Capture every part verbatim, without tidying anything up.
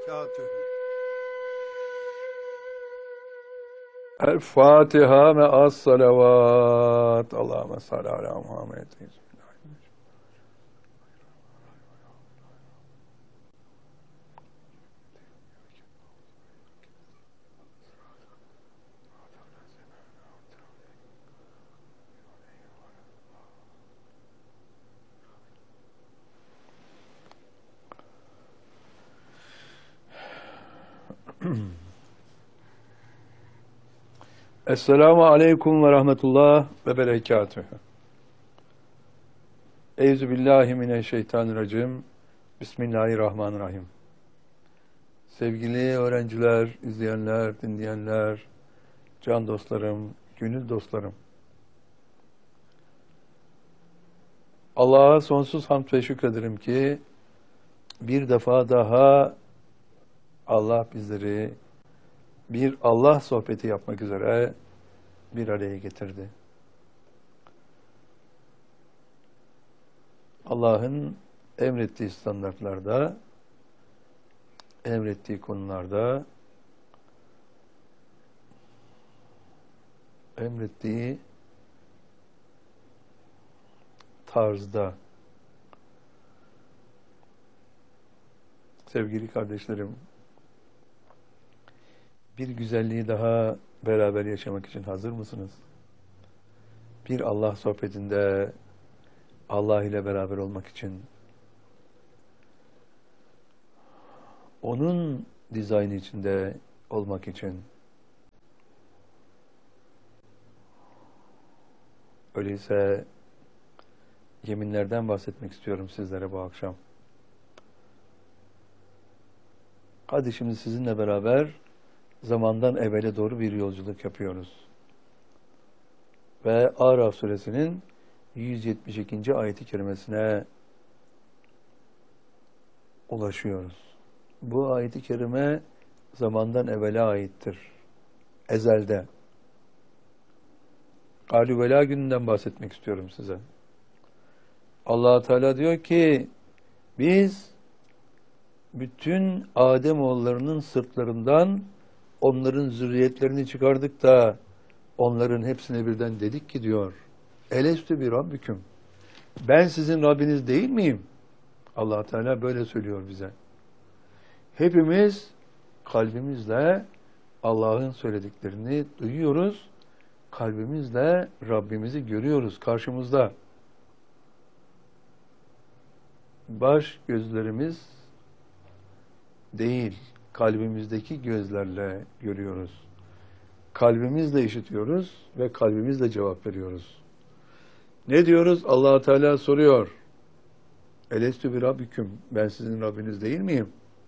berekatühü. El Fatiha me'as salavat. Allahümme salli ala Muhammed. Esselamu aleyküm ve rahmetullah ve berekatühü. Euzubillahimineşşeytanirracim. Bismillahirrahmanirrahim. Sevgili öğrenciler, izleyenler, dinleyenler, can dostlarım, gönül dostlarım. Allah'a sonsuz hamd ve şükrederim ki bir defa daha Allah bizleri bir Allah sohbeti yapmak üzere bir araya getirdi. Allah'ın emrettiği standartlarda, emrettiği konularda, emrettiği tarzda. Sevgili kardeşlerim, bir güzelliği daha beraber yaşamak için hazır mısınız? Bir Allah sohbetinde Allah ile beraber olmak için, onun dizaynı içinde olmak için. Öyleyse yeminlerden bahsetmek istiyorum sizlere bu akşam. Hadi şimdi sizinle beraber zamandan evvele doğru bir yolculuk yapıyoruz. Ve Araf suresinin yüz yetmiş ikinci ayeti kerimesine ulaşıyoruz. Bu ayeti kerime zamandan evvele aittir. Ezelde. Galübela gününden bahsetmek istiyorum size. Allah Teala diyor ki biz bütün Ademoğullarının sırtlarından onların zürriyetlerini çıkardık da onların hepsine birden dedik ki diyor. Elestü bi rabbiküm. Ben sizin Rabbiniz değil miyim? Allah Teala böyle söylüyor bize. Hepimiz kalbimizle Allah'ın söylediklerini duyuyoruz. Kalbimizle Rabbimizi görüyoruz karşımızda. Baş gözlerimiz değil, kalbimizdeki gözlerle görüyoruz. Kalbimizle işitiyoruz ve kalbimizle cevap veriyoruz. Ne diyoruz? Allah Teala soruyor. Elestü bi rabbiküm. Ben sizin Rabbiniz değil miyim?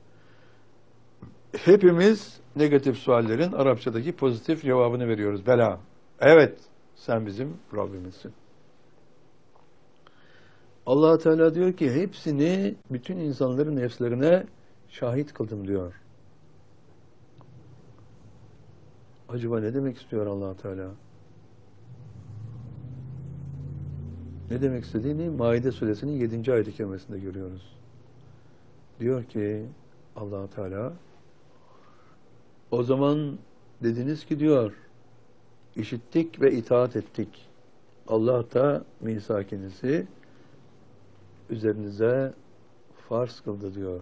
Hepimiz negatif suallerin Arapçadaki pozitif cevabını veriyoruz. Bela. Evet, sen bizim Rabbimizsin. Allah Teala diyor ki hepsini bütün insanların nefslerine şahit kıldım diyor. Acaba ne demek istiyor Allah Teala? Ne demek istediğini Maide suresinin yedinci ayet-i kerimesinde görüyoruz. Diyor ki Allah Teala o zaman dediniz ki diyor işittik ve itaat ettik. Allah da misakinizi üzerinize farz kıldı diyor.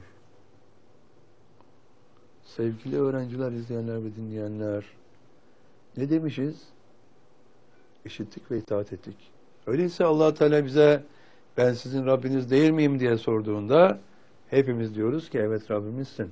Sevgili öğrenciler, izleyenler ve dinleyenler, ne demişiz? İşittik ve itaat ettik. Öyleyse Allah Teala bize ben sizin Rabbiniz değil miyim diye sorduğunda hepimiz diyoruz ki evet Rabbimizsin.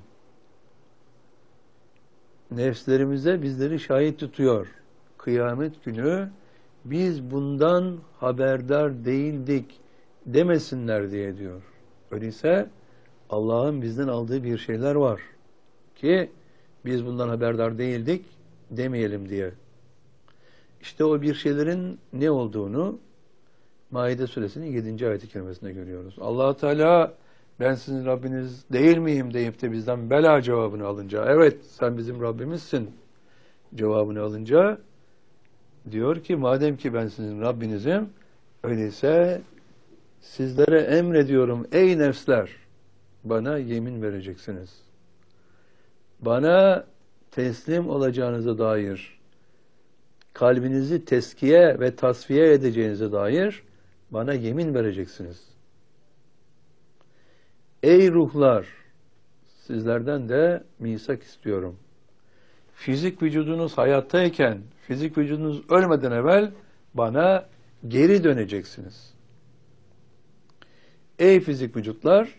Nefslerimize bizleri şahit tutuyor. Kıyamet günü biz bundan haberdar değildik demesinler diye diyor. Öyleyse Allah'ın bizden aldığı bir şeyler var ki biz bundan haberdar değildik demeyelim diye. İşte o bir şeylerin ne olduğunu Maide suresinin yedinci ayet-i kerimesinde görüyoruz. Allah Teala ben sizin Rabbiniz değil miyim deyip de bizden bela cevabını alınca evet sen bizim Rabbimizsin cevabını alınca diyor ki madem ki ben sizin Rabbinizim öyleyse sizlere emrediyorum ey nefsler bana yemin vereceksiniz. bana teslim olacağınıza dair, kalbinizi teskiye ve tasfiye edeceğinize dair bana yemin vereceksiniz. Ey ruhlar, sizlerden de misak istiyorum. Fizik vücudunuz hayattayken, fizik vücudunuz ölmeden evvel bana geri döneceksiniz. Ey fizik vücutlar,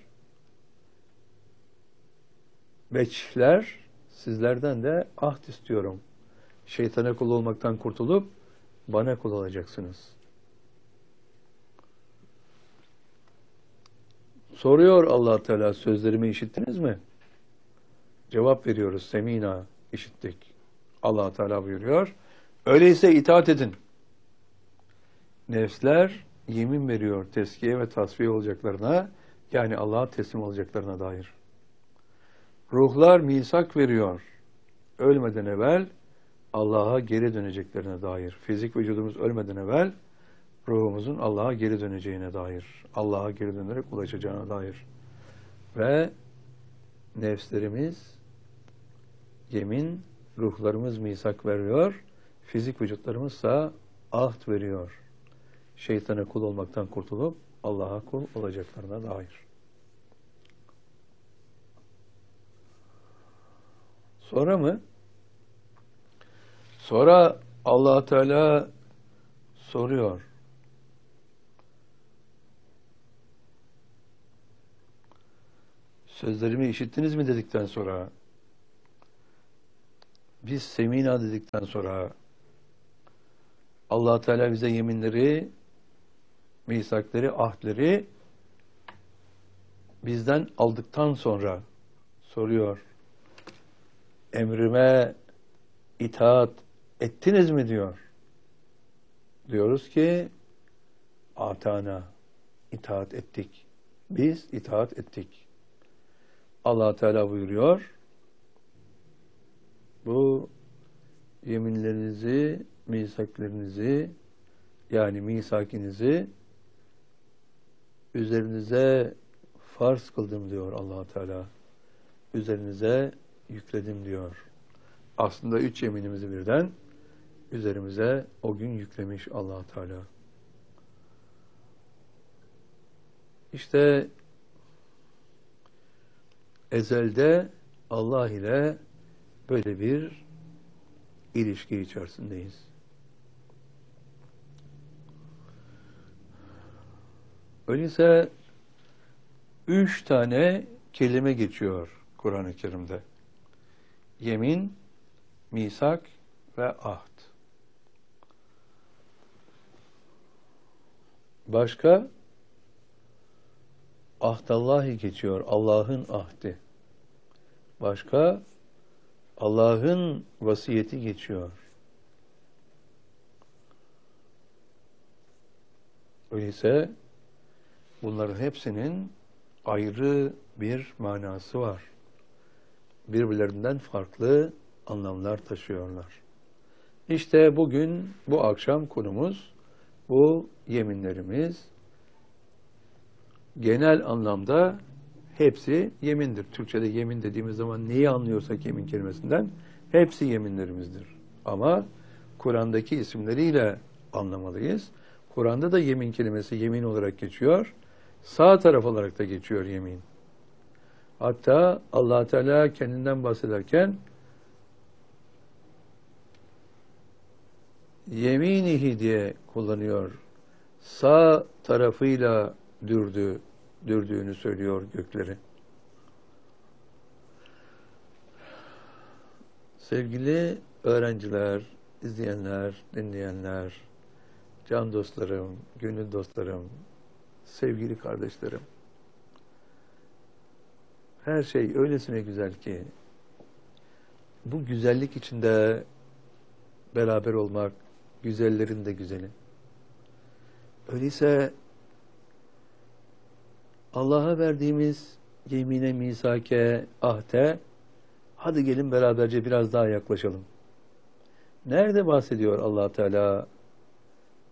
veçhler, sizlerden de ahd istiyorum. Şeytana kul olmaktan kurtulup bana kul olacaksınız. Soruyor Allah Teala, sözlerimi işittiniz mi? Cevap veriyoruz. Semina, işittik. Allah Teala buyuruyor. Öyleyse itaat edin. Nefsler yemin veriyor teskiye ve tasfiye olacaklarına, yani Allah'a teslim olacaklarına dair. Ruhlar misak veriyor. Ölmeden evvel Allah'a geri döneceklerine dair. Fizik vücudumuz ölmeden evvel ruhumuzun Allah'a geri döneceğine dair. Allah'a geri dönerek ulaşacağına dair. Ve nefslerimiz yemin, ruhlarımız misak veriyor. Fizik vücutlarımızsa ahd veriyor. Şeytana kul olmaktan kurtulup Allah'a kul olacaklarına dair. Sonra mı? Sonra Allah Teala soruyor. Sözlerimi işittiniz mi dedikten sonra, biz semina dedikten sonra, Allah Teala bize yeminleri, misakları, ahdleri bizden aldıktan sonra soruyor. Emrime itaat ettiniz mi diyor. Diyoruz ki atana, itaat ettik. Biz itaat ettik. Allah Teala buyuruyor. Bu yeminlerinizi, misaklarınızı, yani misakinizi üzerinize farz kıldım diyor Allah Teala. Üzerinize yükledim diyor. Aslında üç yeminimizi birden üzerimize o gün yüklemiş Allah Teala. İşte ezelde Allah ile böyle bir ilişki içerisindeyiz. Öyleyse üç tane kelime geçiyor Kur'an-ı Kerim'de. Yemin, misak ve ahd. Başka? Ahdallahi geçiyor. Allah'ın ahdi. Başka? Allah'ın vasiyeti geçiyor. Öyleyse bunların hepsinin ayrı bir manası var. Birbirlerinden farklı anlamlar taşıyorlar. İşte bugün, bu akşam konumuz bu yeminlerimiz. Genel anlamda hepsi yemindir. Türkçe'de yemin dediğimiz zaman neyi anlıyorsak yemin kelimesinden hepsi yeminlerimizdir. Ama Kur'an'daki isimleriyle anlamalıyız. Kur'an'da da yemin kelimesi yemin olarak geçiyor. Sağ taraf olarak da geçiyor yemin. Hatta Allah Teala kendinden bahsederken yeminihi diye kullanıyor. Sağ tarafıyla dürdü, dürdüğünü söylüyor gökleri. Sevgili öğrenciler, izleyenler, dinleyenler, can dostlarım, gönül dostlarım, sevgili kardeşlerim. Her şey öylesine güzel ki bu güzellik içinde beraber olmak, güzellerin de güzeli. Öyleyse Allah'a verdiğimiz yemine, misake, ahde, hadi gelin beraberce biraz daha yaklaşalım. Nerede bahsediyor Allah Teala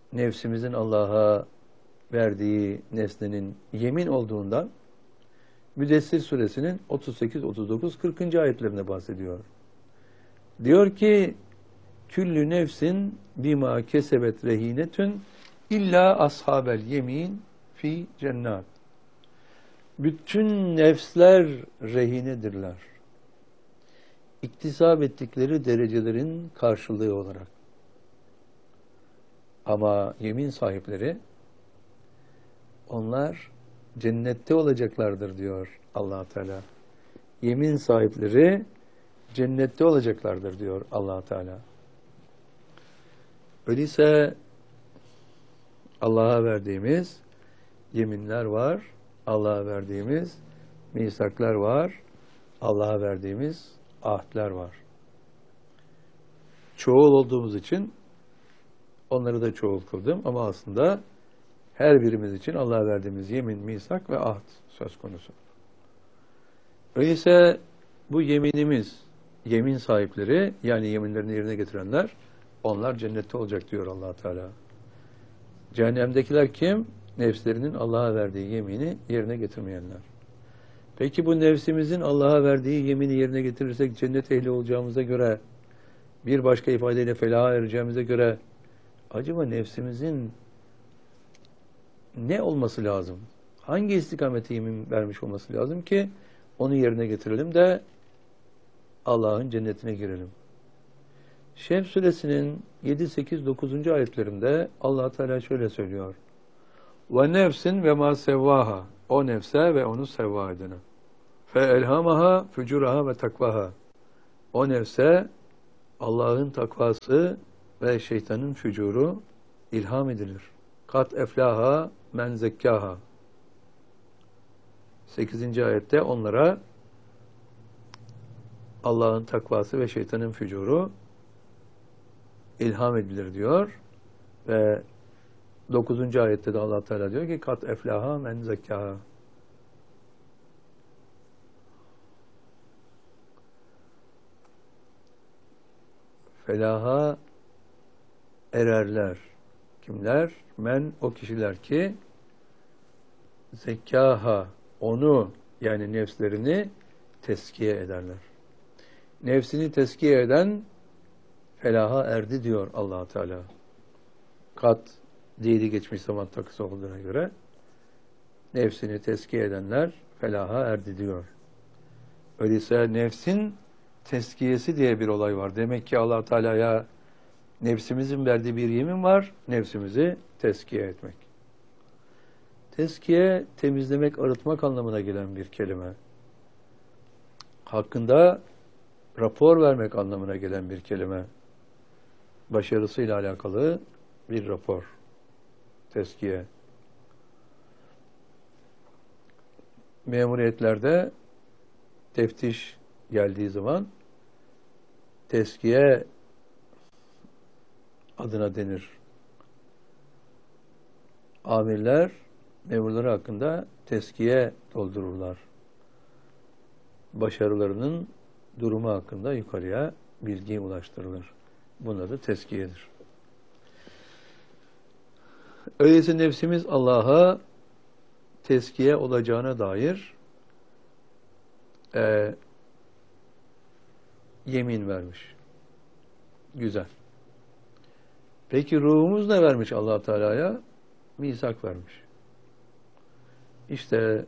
nefsimizin Allah'a verdiği nesnenin yemin olduğundan? Müddessir suresinin otuz sekiz, otuz dokuz, kırkıncı ayetlerinde bahsediyor. Diyor ki küllü nefsin bima kesebet rehinetün illa ashabel yemin fi cennet. Bütün nefsler rehinedirler. İktisap ettikleri derecelerin karşılığı olarak. Ama yemin sahipleri onlar cennette olacaklardır diyor Allah Teala. Yemin sahipleri cennette olacaklardır diyor Allah Teala. Öyleyse Allah'a verdiğimiz yeminler var, Allah'a verdiğimiz misaklar var, Allah'a verdiğimiz ahdler var. Çoğul olduğumuz için onları da çoğul kıldım ama aslında her birimiz için Allah'a verdiğimiz yemin, misak ve ahd söz konusu. Öyleyse bu yeminimiz, yemin sahipleri yani yeminlerini yerine getirenler onlar cennette olacak diyor Allah Teala. Cehennemdekiler kim? Nefslerinin Allah'a verdiği yemini yerine getirmeyenler. Peki bu nefsimizin Allah'a verdiği yemini yerine getirirsek cennet ehli olacağımıza göre, bir başka ifadeyle felaha ereceğimize göre acaba nefsimizin ne olması lazım? Hangi istikamete yemin vermiş olması lazım ki onu yerine getirelim de Allah'ın cennetine girelim? Şems suresinin yedi, sekiz, dokuzuncu ayetlerinde Allah Teala şöyle söylüyor. Ve nefsin ve ma sevvaha. O nefse ve onu sevva edene. Fe elhamaha fücuraha ve takvaha. O nefse Allah'ın takvası ve şeytanın fücuru ilham edilir. Kat eflaha men zekkaha. sekizinci ayette onlara Allah'ın takvası ve şeytanın fücuru ilham edilir diyor. Ve dokuzuncu ayette de Allah Teala diyor ki kat eflaha men zekkaha. Felaha ererler. Kimler? Men o kişiler ki zekkaha onu yani nefslerini teskiye ederler. Nefsini teskiye eden felaha erdi diyor Allah Teala. Kat diyeli geçmiş zaman takısı olduğuna göre nefsini teskiye edenler felaha erdi diyor. Öyleyse nefsin teskiyesi diye bir olay var. Demek ki Allah Teala'ya nefsimizin verdiği bir yemin var. Nefsimizi teskiye etmek. Teskiye temizlemek, arıtmak anlamına gelen bir kelime. Hakkında rapor vermek anlamına gelen bir kelime. Başarısıyla alakalı bir rapor. Teskiye. Memuriyetlerde teftiş geldiği zaman teskiye adına denir. Amirler memurları hakkında teskiye doldururlar. Başarılarının durumu hakkında yukarıya bilgi ulaştırılır. Bunun adı teskiyedir. Öyleyse nefsimiz Allah'a teskiye olacağına dair e, yemin vermiş. Güzel. Peki ruhumuz ne vermiş Allah Teala'ya? Misak vermiş. İşte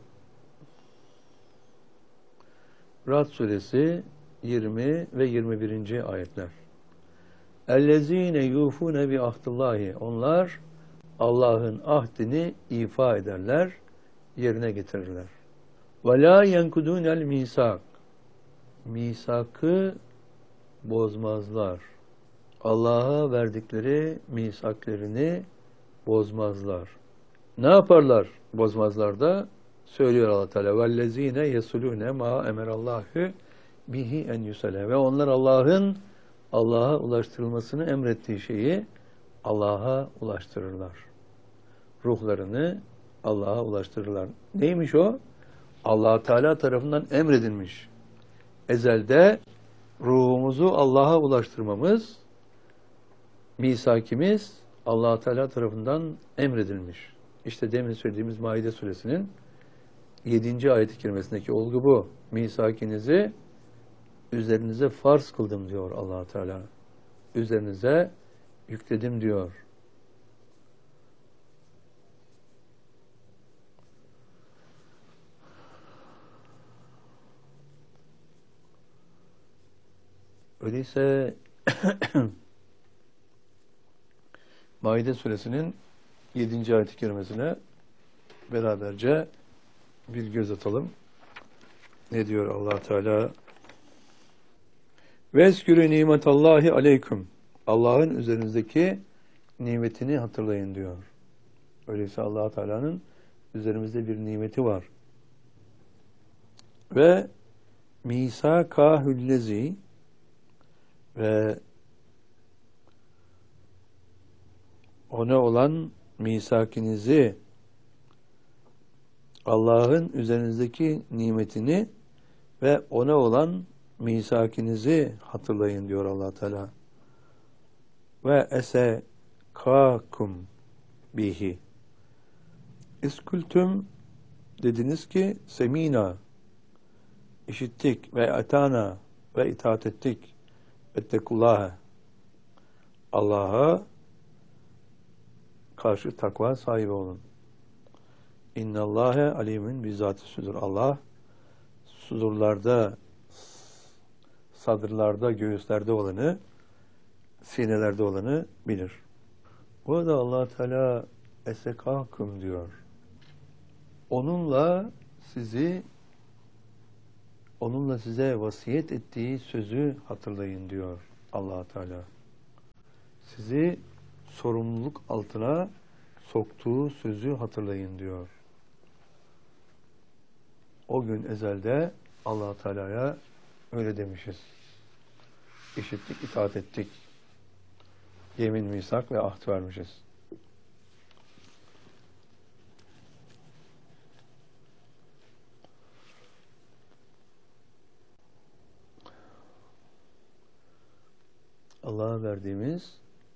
Ra'd suresi yirmi ve yirmi birinci ayetler. Ellezine yufune bi ahdillahi. Onlar Allah'ın ahdini ifa ederler, yerine getirirler. Ve la yenkudunel misak. Misakı bozmazlar. Allah'a verdikleri misaklerini bozmazlar. Ne yaparlar? Bozmazlar da söylüyor Allah Teala. Vellezine yesulune ma emerallahu bihi en yusale. Ve onlar Allah'ın Allah'a ulaştırılmasını emrettiği şeyi Allah'a ulaştırırlar. Ruhlarını Allah'a ulaştırırlar. Neymiş o? Allah Teala tarafından emredilmiş. Ezelde ruhumuzu Allah'a ulaştırmamız, misakimiz Allah Teala tarafından emredilmiş. İşte demin söylediğimiz Maide suresinin yedinci ayet-i kerimesindeki olgu bu. Misakinizi üzerinize farz kıldım diyor Allah Teala. Üzerinize yükledim diyor. Öyleyse Maide suresinin yedinci ayet-i kerimesine beraberce bir göz atalım. Ne diyor Allah Teala? Veskürü nimetallahi aleyküm. Allah'ın üzerinizdeki nimetini hatırlayın diyor. Öyleyse Allah Teala'nın üzerimizde bir nimeti var. Ve misakahüllezi ve ona olan misakinizi, Allah'ın üzerinizdeki nimetini ve ona olan misakinizi hatırlayın diyor Allah Teala. Ve esekakum bihi. İskultum, dediniz ki semina, işittik ve atana ve itaat ettik. Ettekullaha, Allah'a karşı takva sahibi olun. İnnallâhe alimin bizzat-ı sudur. Allah sudurlarda, sadırlarda, göğüslerde olanı, sinelerde olanı bilir. Burada Allah Teala esekakum diyor. Onunla sizi, onunla size vasiyet ettiği sözü hatırlayın diyor Allah Teala. Sizi sorumluluk altına soktuğu sözü hatırlayın diyor. O gün ezelde Allah Teala'ya öyle demişiz. İşittik, itaat ettik. Yemin, misak ve ahd vermişiz. Allah'a verdiğimiz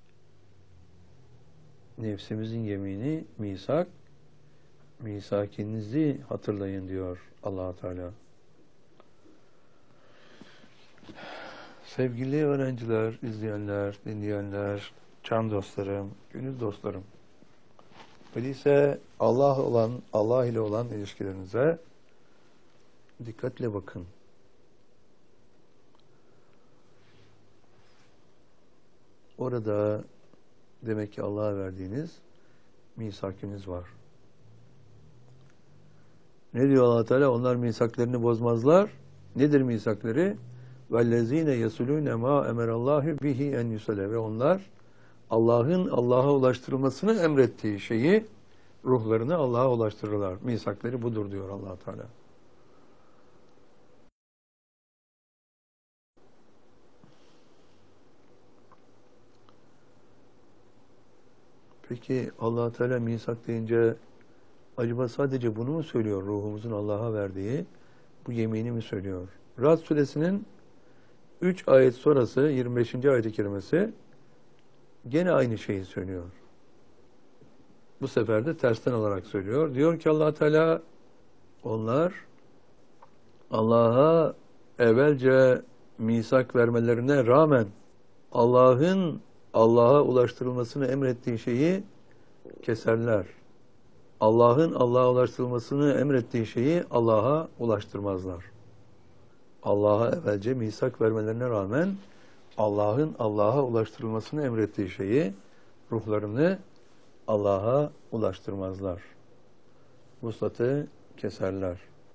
nefsimizin yemini, misak, misakinizi hatırlayın diyor Allah Teala. Sevgili öğrenciler, izleyenler, dinleyenler, can dostlarım, gönül dostlarım. Öyleyse Allah olan, Allah ile olan ilişkilerinize dikkatle bakın. Orada demek ki Allah'a verdiğiniz misakiniz var. Ne diyor Allah Teala? Onlar misaklarını bozmazlar. Nedir misakları? Vellezine yesulune ma emerallahu bihi en yusale, ve onlar Allah'ın Allah'a ulaştırılmasını emrettiği şeyi ruhlarını Allah'a ulaştırırlar. Misakları budur diyor Allah Teala. Peki Allah Teala misak deyince acaba sadece bunu mu söylüyor? Ruhumuzun Allah'a verdiği bu yemini mi söylüyor? Rad suresinin üç ayet sonrası yirmi beşinci ayet-i kerimesi gene aynı şeyi söylüyor. Bu sefer de tersten olarak söylüyor. Diyor ki Allah Teala, onlar Allah'a evvelce misak vermelerine rağmen Allah'ın Allah'a ulaştırılmasını emrettiği şeyi keserler. Allah'ın Allah'a ulaştırılmasını emrettiği şeyi Allah'a ulaştırmazlar. Allah'a evvelce misak vermelerine rağmen Allah'ın Allah'a ulaştırılmasını emrettiği şeyi, ruhlarını Allah'a ulaştırmazlar. Vuslatı keserler.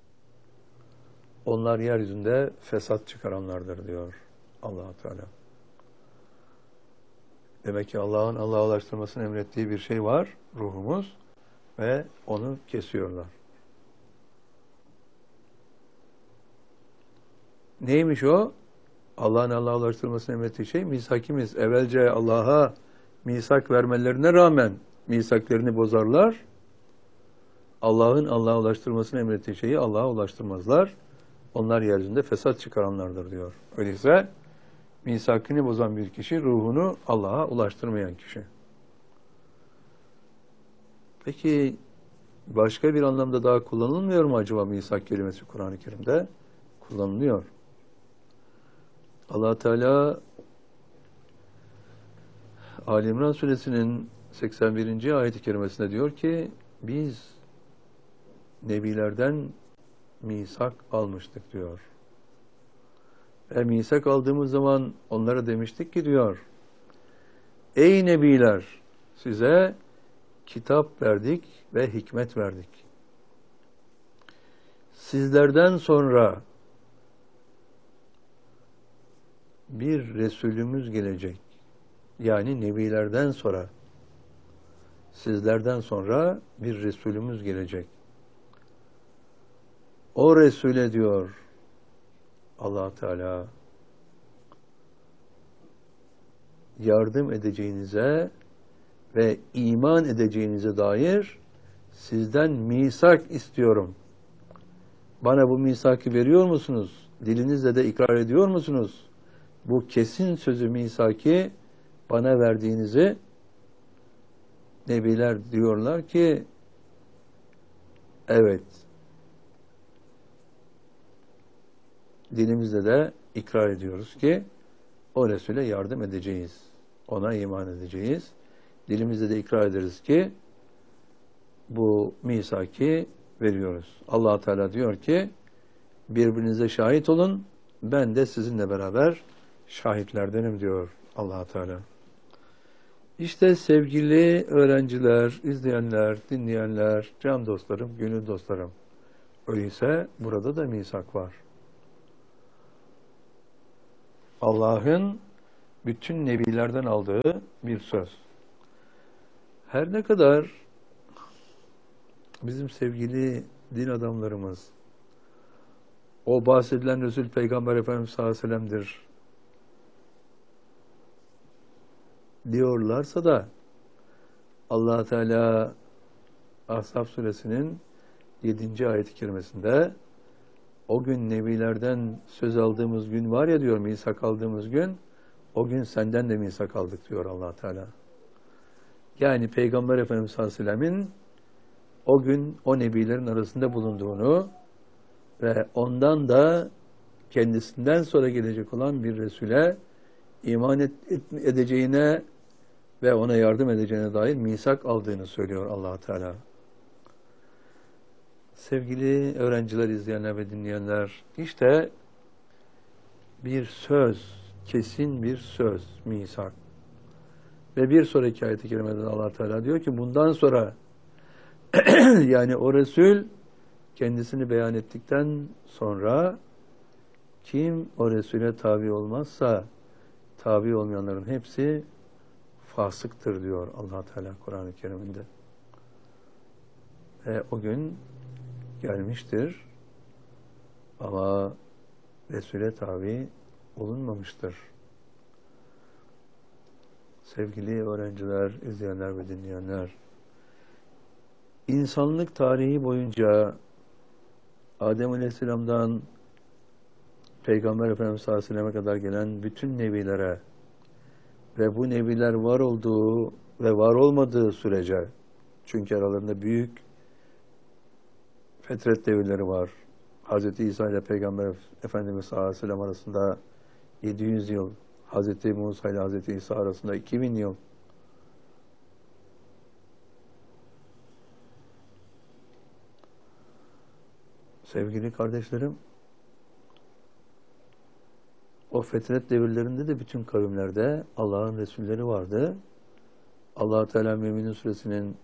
Onlar yeryüzünde fesat çıkaranlardır diyor Allah Teala. Demek ki Allah'ın Allah'a ulaştırmasını emrettiği bir şey var, ruhumuz, ve onu kesiyorlar. Neymiş o? Allah'ın Allah'a ulaştırmasını emrettiği şey misakimiz. Evvelce Allah'a misak vermelerine rağmen misaklerini bozarlar. Allah'ın Allah'a ulaştırmasını emrettiği şeyi Allah'a ulaştırmazlar. Onlar yeryüzünde fesat çıkaranlardır diyor. Öyleyse misakını bozan bir kişi ruhunu Allah'a ulaştırmayan kişi. Peki başka bir anlamda daha kullanılmıyor mu acaba misak kelimesi Kur'an-ı Kerim'de? Kullanılıyor. Allah Teala Ali İmran Suresinin seksen birinci ayet-i kerimesinde diyor ki biz nebilerden misak almıştık diyor. Ve misak aldığımız zaman onlara demiştik ki diyor, ey nebiler, size kitap verdik ve hikmet verdik. Sizlerden sonra bir Resulümüz gelecek. Yani nebilerden sonra, sizlerden sonra bir Resulümüz gelecek. O Resul'e diyor Allah Teala, yardım edeceğinize ve iman edeceğinize dair sizden misak istiyorum. Bana bu misakı veriyor musunuz? Dilinizle de ikrar ediyor musunuz? Bu kesin sözü misaki bana verdiğinizi nebiler diyorlar ki evet, dilimizle de ikrar ediyoruz ki o Resul'e yardım edeceğiz. Ona iman edeceğiz. Dilimizle de ikrar ederiz ki bu misaki veriyoruz. Allah Teala diyor ki birbirinize şahit olun, ben de sizinle beraber şahitlerdenim diyor Allah Teala. İşte sevgili öğrenciler, izleyenler, dinleyenler, can dostlarım, gönül dostlarım. Öyleyse burada da misak var. Allah'ın bütün nebilerden aldığı bir söz. Her ne kadar bizim sevgili din adamlarımız o bahsedilen Resul Peygamber Efendimiz sallallahu aleyhi ve sellem'dir diyorlarsa da Allah Teala Ahzab suresinin yedinci ayet-i kerimesinde o gün nebilerden söz aldığımız gün var ya diyor, misak aldığımız gün, o gün senden de misak aldık diyor Allah Teala. Yani Peygamber Efendimiz sallallahu aleyhi ve sellemin o gün o nebilerin arasında bulunduğunu ve ondan da kendisinden sonra gelecek olan bir Resul'e iman et, edeceğine ve ona yardım edeceğine dair misak aldığını söylüyor Allah Teala. Sevgili öğrenciler, izleyenler ve dinleyenler, işte bir söz, kesin bir söz, misak. Ve bir sonraki ayet-i kerimede Allah Teala diyor ki bundan sonra yani o Resul kendisini beyan ettikten sonra kim o Resul'e tabi olmazsa tabi olmayanların hepsi fasıktır diyor Allah Teala Kur'an-ı Kerim'inde. Ve o gün gelmiştir ama Resul'e tabi olunmamıştır. Sevgili öğrenciler, izleyenler ve dinleyenler, insanlık tarihi boyunca Adem Aleyhisselam'dan Peygamber Efendimiz sallallahu aleyhi ve sellem'e kadar gelen bütün nebilere ve bu nebiler var olduğu ve var olmadığı sürece, çünkü aralarında büyük fetret devirleri var. Hazreti İsa ile Peygamber Efendimiz sallallahu aleyhi ve sellem arasında yedi yüz yıl, Hazreti Musa ile Hazreti İsa arasında iki bin yıl. Sevgili kardeşlerim, o fetret devirlerinde de bütün kavimlerde Allah'ın Resulleri vardı. Allah Teala Mü'minin Suresinin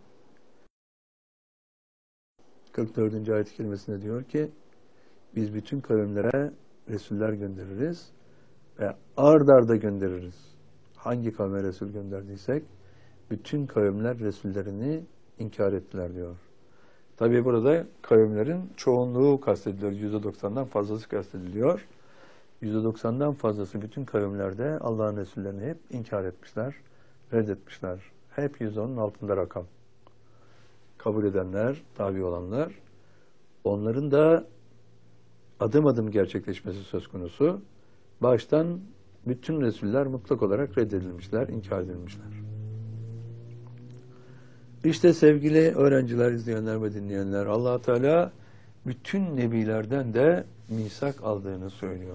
kırk dördüncü ayet-i kerimesinde diyor ki biz bütün kavimlere Resuller göndeririz ve ard arda göndeririz. Hangi kavme Resul gönderdiysek bütün kavimler Resullerini inkar ettiler diyor. Tabi burada kavimlerin çoğunluğu kastediliyor. yüzde doksandan fazlası kastediliyor. yüzde doksandan fazlası bütün kavimlerde Allah'ın Resullerini hep inkar etmişler, reddetmişler. Hep yüzde onun altında rakam. Kabul edenler, tabi olanlar, onların da adım adım gerçekleşmesi söz konusu. Baştan bütün Resuller mutlak olarak reddedilmişler, inkar edilmişler. İşte sevgili öğrenciler, izleyenler ve dinleyenler, Allah Teala bütün nebilerden de misak aldığını söylüyor.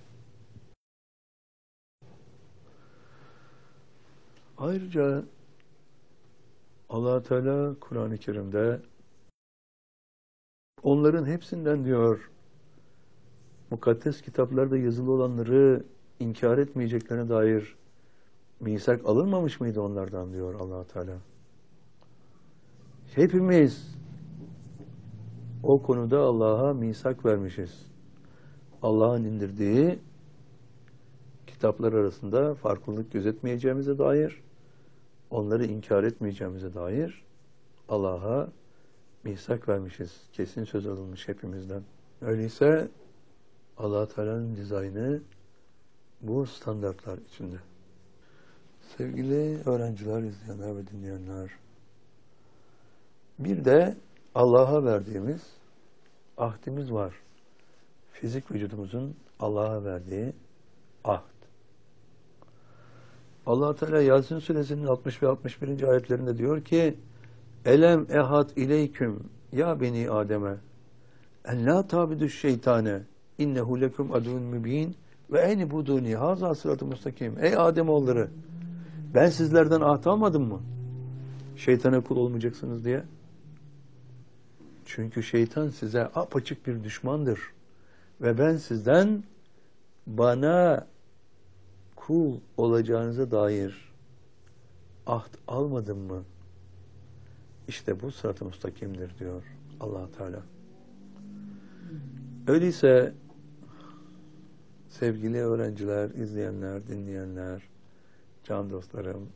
Ayrıca Allah Teala Kur'an-ı Kerim'de onların hepsinden diyor, mukaddes kitaplarda yazılı olanları inkar etmeyeceklerine dair misak alınmamış mıydı onlardan diyor Allah Teala. Hepimiz o konuda Allah'a misak vermişiz. Allah'ın indirdiği kitaplar arasında farklılık gözetmeyeceğimize dair, onları inkar etmeyeceğimize dair Allah'a misak vermişiz. Kesin söz alınmış hepimizden. Öyleyse Allah Teala'nın dizaynı bu standartlar içinde. Sevgili öğrenciler, izleyenler ve dinleyenler, bir de Allah'a verdiğimiz ahdimiz var. Fizik vücudumuzun Allah'a verdiği ahd. Allah Teala Yasin Suresinin altmış ve altmış birinci ayetlerinde diyor ki: Elem ehad ileyküm ya beni Adem'e en la tabidüş şeytane innehu lekum adun mübin ve eni buduni haza sıratı mustakim. Ey Ademoğulları, ben sizlerden ahd almadım mı? Şeytana kul olmayacaksınız diye. Çünkü şeytan size apaçık bir düşmandır. Ve ben sizden bana kul olacağınıza dair ahd almadım mı? İşte bu sırat-ı müstakimdir diyor Allah Teala. Öyleyse sevgili öğrenciler, izleyenler, dinleyenler, can dostlarım,